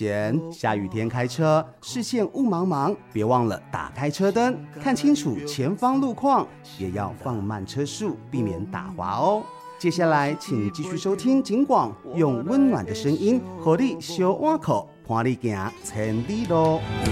险，下雨天开车视线雾茫茫，别忘了打开车灯，看清楚前方路况，也要放慢车速，避免打滑哦。接下来请继续收听警广，用温暖的声音和你小碗口，伴你行千里路。